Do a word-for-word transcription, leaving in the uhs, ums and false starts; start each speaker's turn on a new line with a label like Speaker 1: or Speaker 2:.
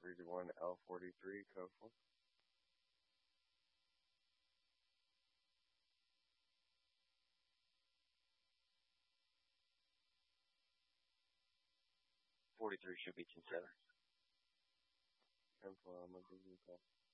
Speaker 1: three zero one L forty-three, code four.
Speaker 2: forty-three should be ten seven.
Speaker 1: ten four, I'm going to give you a call.